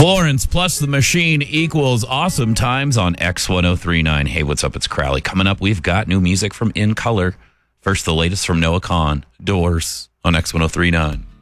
Florence plus the Machine equals awesome times on X1039. Hey, what's up? It's Crowley. Coming up, we've got new music from In Color. First, the latest from Noah Kahan, Doors on X1039.